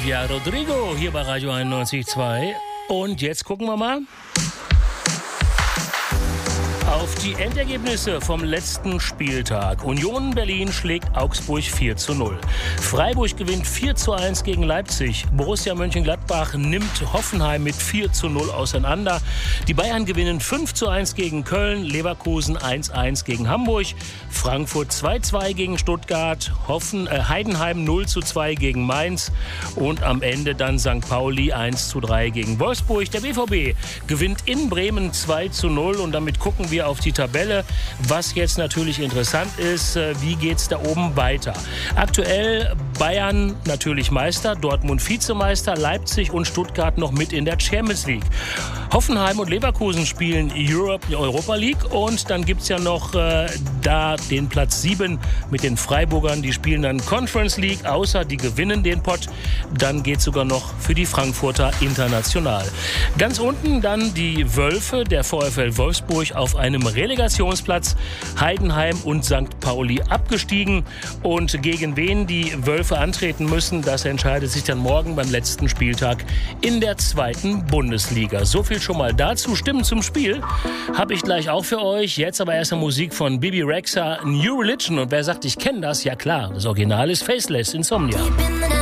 Olivia Rodrigo hier bei Radio 91.2. Und jetzt gucken wir mal auf die Endergebnisse vom letzten Spieltag. Union Berlin schlägt Augsburg 4:0. Freiburg gewinnt 4:1 gegen Leipzig. Borussia Mönchengladbach nimmt Hoffenheim mit 4:0 auseinander. Die Bayern gewinnen 5:1 gegen Köln. Leverkusen 1:1 gegen Hamburg. Frankfurt 2:2 gegen Stuttgart. Heidenheim 0:2 gegen Mainz. Und am Ende dann St. Pauli 1:3 gegen Wolfsburg. Der BVB gewinnt in Bremen 2:0. Und damit gucken wir auf die Tabelle. Was jetzt natürlich interessant ist, wie geht's da oben weiter? Aktuell Bayern natürlich Meister, Dortmund Vizemeister, Leipzig und Stuttgart noch mit in der Champions League. Hoffenheim und Leverkusen spielen Europa League und dann gibt's ja noch da den Platz 7 mit den Freiburgern. Die spielen dann Conference League, außer die gewinnen den Pott. Dann geht's sogar noch für die Frankfurter international. Ganz unten dann die Wölfe, der VfL Wolfsburg auf einem Relegationsplatz. Heidenheim und St. Pauli abgestiegen. Und gegen wen die Wölfe antreten müssen, das entscheidet sich dann morgen beim letzten Spieltag in der 2. Bundesliga. So viel schon mal dazu. Stimmen zum Spiel habe ich gleich auch für euch. Jetzt aber erst eine Musik von Bibi Rexha, New Religion. Und wer sagt, ich kenne das? Ja klar, das Original ist Faceless, Insomnia.